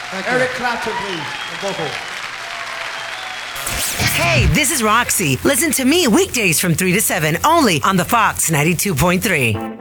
Eric Clapton, please. Vocal. Hey, this is Roxy. Listen to me weekdays from 3 to 7 only on the Fox 92.3.